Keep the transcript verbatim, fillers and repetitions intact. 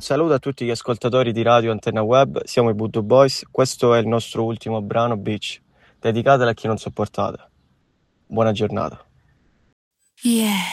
saluto a tutti gli ascoltatori di Radio Antenna Web, siamo i Voodoo Boys, questo è il nostro ultimo brano Beach, dedicatelo a chi non sopportate. Buona giornata. Yeah.